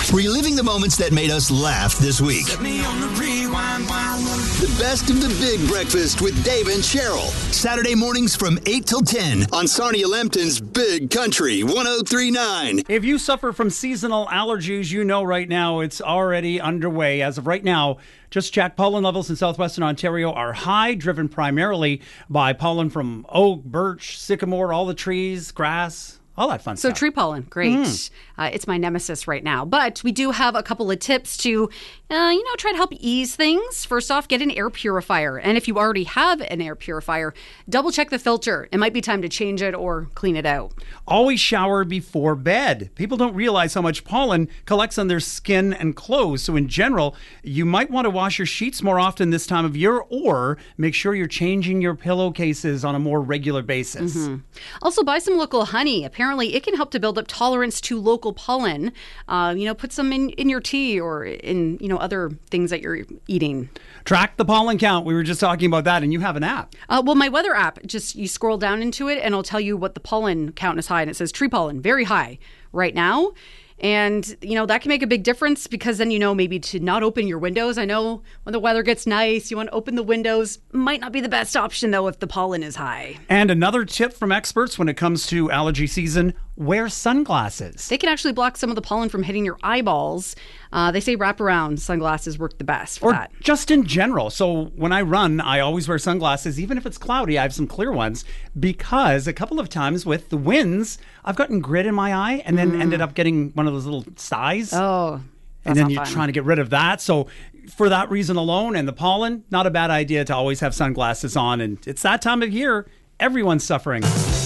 Reliving the moments that made us laugh this week. The best of the Big Breakfast with Dave and Cheryl. Saturday mornings from 8 till 10 on Sarnia Lambton's Big Country 103.9. If you suffer from seasonal allergies, you know right now it's already underway. As of right now, just check, pollen levels in southwestern Ontario are high, driven primarily by pollen from oak, birch, sycamore, all the trees, grass, all that fun stuff. So tree pollen, great. It's my nemesis right now. But we do have a couple of tips to, try to help ease things. First off, get an air purifier. And if you already have an air purifier, double check the filter. It might be time to change it or clean it out. Always shower before bed. People don't realize how much pollen collects on their skin and clothes. So in general, you might want to wash your sheets more often this time of year, or make sure you're changing your pillowcases on a more regular basis. Also, buy some local honey. Apparently, it can help to build up tolerance to local pollen. Put some in your tea or in, other things that you're eating. Track the pollen count. We were just talking about that, and you have an app. My weather app, just you scroll down into it and it'll tell you what the pollen count is high. And it says tree pollen, very high right now. And, that can make a big difference because then maybe to not open your windows. I know when the weather gets nice, you want to open the windows. Might not be the best option, though, if the pollen is high. And another tip from experts when it comes to allergy season, wear sunglasses. They can actually block some of the pollen from hitting your eyeballs. They say wraparound sunglasses work the best for that. Just in general. So when I run, I always wear sunglasses, even if it's cloudy. I have some clear ones because a couple of times with the winds, I've gotten grit in my eye and then ended up getting one of those little styes. Oh, and then you're trying to get rid of that. So for that reason alone and the pollen, not a bad idea to always have sunglasses on. And it's that time of year, everyone's suffering.